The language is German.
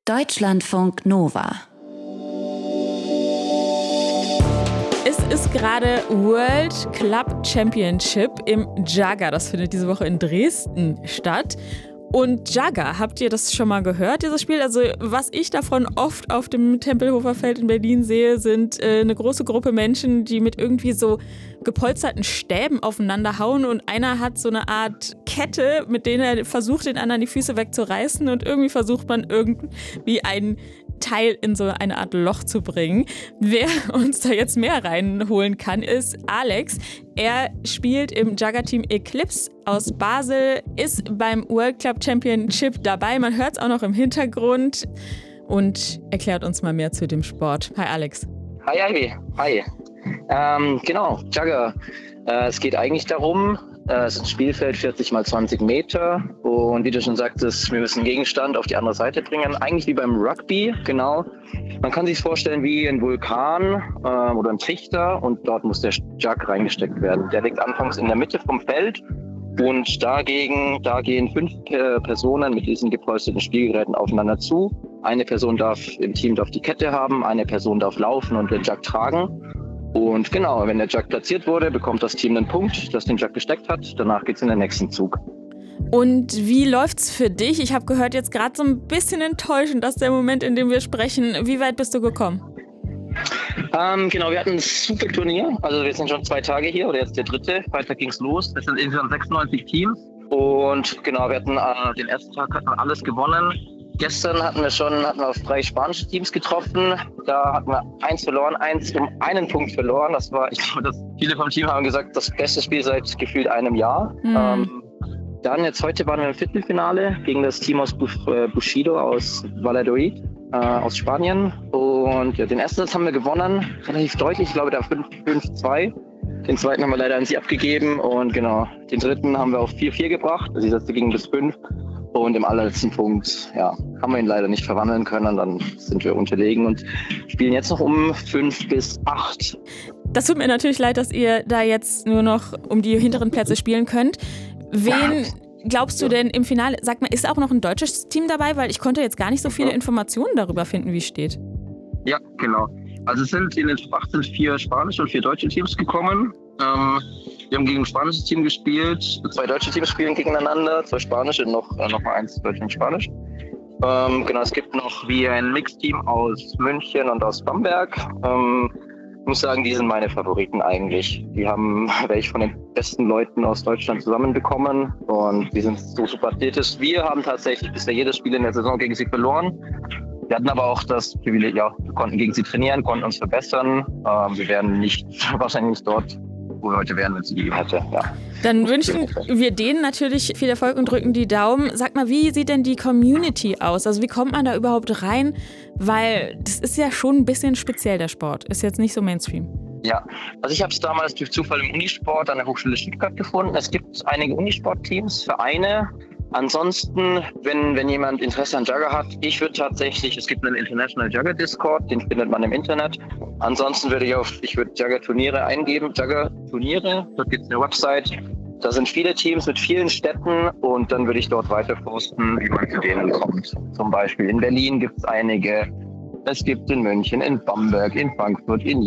Deutschlandfunk Nova. Es ist gerade World Club Championship im Jugger. Das findet diese Woche in Dresden statt. Und Jugger, habt ihr das schon mal gehört, dieses Spiel? Also was ich davon oft auf dem Tempelhofer Feld in Berlin sehe, sind eine große Gruppe Menschen, die mit irgendwie so gepolsterten Stäben aufeinander hauen und einer hat so eine Art Kette, mit der er versucht, den anderen die Füße wegzureißen und irgendwie versucht man irgendwie ein Teil in so eine Art Loch zu bringen. Wer uns da jetzt mehr reinholen kann, ist Alex. Er spielt im Jugger-Team Eclipse aus Basel, ist beim World Club Championship dabei. Man hört es auch noch im Hintergrund und erklärt uns mal mehr zu dem Sport. Hi Alex. Hi Ivy, hi. Genau, Jugger. Es geht eigentlich darum, es ist ein Spielfeld 40 x 20 Meter und wie du schon sagtest, wir müssen einen Gegenstand auf die andere Seite bringen. Eigentlich wie beim Rugby, genau. Man kann sich vorstellen wie ein Vulkan oder ein Trichter und dort muss der Jug reingesteckt werden. Der liegt anfangs in der Mitte vom Feld und da gehen 5 Personen mit diesen gepolsterten Spielgeräten aufeinander zu. Eine Person im Team darf die Kette haben, eine Person darf laufen und den Jug tragen. Und genau, wenn der Jug platziert wurde, bekommt das Team einen Punkt, das den Jug gesteckt hat. Danach geht es in den nächsten Zug. Und wie läuft's für dich? Ich habe gehört, jetzt gerade so ein bisschen enttäuschend, dass der Moment, in dem wir sprechen. Wie weit bist du gekommen? Genau, wir hatten ein super Turnier. Also wir sind schon 2 Tage hier, oder jetzt der 3. Freitag ging's los. Es sind insgesamt 96 Teams. Und genau, wir hatten den ersten Tag hatten wir alles gewonnen. Gestern hatten wir auf 3 spanische Teams getroffen. Da hatten wir 1 verloren, 1 um einen Punkt verloren. Das war, ich glaube, viele vom Team haben gesagt, das beste Spiel seit gefühlt einem Jahr. Dann jetzt heute waren wir im Viertelfinale gegen das Team aus Bushido aus Valladolid, aus Spanien. Und ja, den ersten Satz haben wir gewonnen, relativ deutlich, ich glaube da 5-2. Den zweiten haben wir leider an sie abgegeben und genau, den dritten haben wir auf 4-4 gebracht. Also die Sätze gingen bis 5. Und im allerletzten Punkt, ja, haben wir ihn leider nicht verwandeln können. Dann sind wir unterlegen und spielen jetzt noch um 5 bis 8. Das tut mir natürlich leid, dass ihr da jetzt nur noch um die hinteren Plätze spielen könnt. Wen glaubst du denn im Finale? Sag mal, ist auch noch ein deutsches Team dabei? Weil ich konnte jetzt gar nicht so viele Informationen darüber finden, wie es steht. Ja, genau. Also in den 8 sind 4 spanische und 4 deutsche Teams gekommen. Wir haben gegen ein spanisches Team gespielt. 2 deutsche Teams spielen gegeneinander, 2 spanische und noch mal 1 Deutsch und Spanisch. Genau, es gibt noch wie ein Mixteam aus München und aus Bamberg. Ich muss sagen, die sind meine Favoriten eigentlich. Die haben welche von den besten Leuten aus Deutschland zusammenbekommen und die sind so super athletisch. Wir haben tatsächlich bisher jedes Spiel in der Saison gegen sie verloren. Wir hatten aber auch das Privileg, wir konnten gegen sie trainieren, konnten uns verbessern. Wir wären wahrscheinlich nicht dort, wo wir heute wären, wenn sie die hätte. Ja. Dann wünschen wir denen natürlich viel Erfolg und drücken die Daumen. Sag mal, wie sieht denn die Community aus? Also wie kommt man da überhaupt rein? Weil das ist ja schon ein bisschen speziell, der Sport. Ist jetzt nicht so Mainstream. Ja, also ich habe es damals durch Zufall im Unisport an der Hochschule Stuttgart gefunden. Es gibt einige Unisport-Teams, Vereine. Ansonsten, wenn jemand Interesse an Jugger hat, es gibt einen International Jugger Discord, den findet man im Internet. Ansonsten würde ich würde Jugger Turniere eingeben, Jugger Turniere, dort gibt es eine Website. Da sind viele Teams mit vielen Städten und dann würde ich dort weiter posten, wie man zu denen kommt. Zum Beispiel in Berlin gibt es einige, es gibt in München, in Bamberg, in Frankfurt, in